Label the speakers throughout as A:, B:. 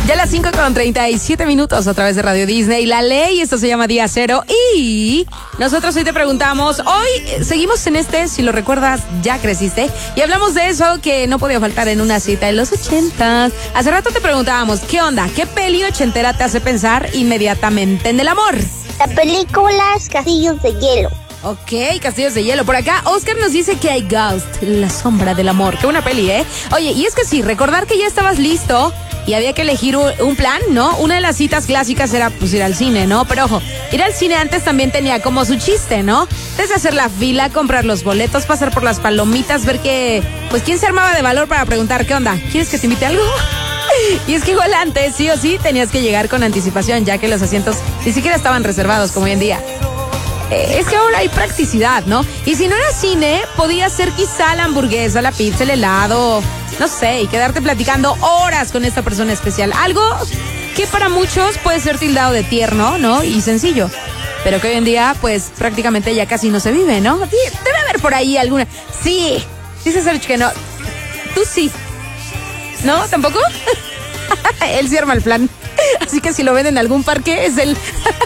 A: Ya a las 5:37 a través de Radio Disney, La Ley, esto se llama Día Cero y nosotros hoy te preguntamos, hoy seguimos en si lo recuerdas, ya creciste y hablamos de eso que no podía faltar en una cita en los 80s. Hace rato te preguntábamos, ¿qué onda? ¿Qué peli ochentera te hace pensar inmediatamente en el amor?
B: La película es Castillos de Hielo.
A: Ok, Castillos de Hielo. Por acá, Oscar nos dice que hay Ghost, La Sombra del Amor. Qué buena peli, ¿eh? Oye, y es que sí, recordar que ya estabas listo y había que elegir un plan, ¿no? Una de las citas clásicas era, pues, ir al cine, ¿no? Pero ojo, ir al cine antes también tenía como su chiste, ¿no? Desde hacer la fila, comprar los boletos, pasar por las palomitas, ver que, pues, quién se armaba de valor para preguntar, ¿qué onda? ¿Quieres que te invite a algo? Y es que igual antes, sí o sí, tenías que llegar con anticipación, ya que los asientos ni siquiera estaban reservados como hoy en día. Es que ahora hay practicidad, ¿no? Y si no era cine, podía ser quizá la hamburguesa, la pizza, el helado, no sé, y quedarte platicando horas con esta persona especial. Algo que para muchos puede ser tildado de tierno, ¿no? Y sencillo. Pero que hoy en día, pues, prácticamente ya casi no se vive, ¿no? Debe haber por ahí alguna. Sí, dice Sergio que no. Tú sí. ¿No? ¿Tampoco? Él sí arma el plan. Así que si lo ven en algún parque, es él.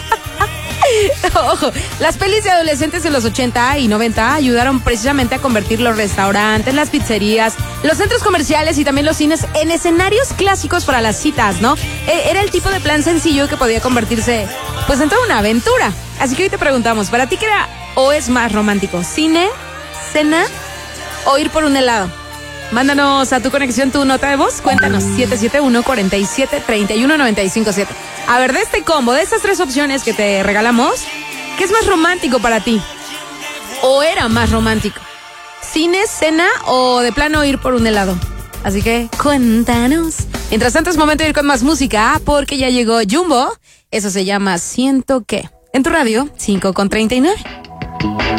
A: Ojo, las pelis de adolescentes de los 80 y 90 ayudaron precisamente a convertir los restaurantes, las pizzerías, los centros comerciales y también los cines en escenarios clásicos para las citas, ¿no? Era el tipo de plan sencillo que podía convertirse, pues, en toda una aventura. Así que hoy te preguntamos, ¿para ti qué era o es más romántico? ¿Cine, cena o ir por un helado? Mándanos a tu conexión tu nota de voz. Cuéntanos, 771-47-31-957. A ver, de este combo, de estas tres opciones que te regalamos, ¿qué es más romántico para ti? ¿O era más romántico? ¿Cine, cena o de plano ir por un helado? Así que cuéntanos. Mientras tanto es momento de ir con más música porque ya llegó Jumbo. Eso se llama Siento que. En tu radio, 5:39.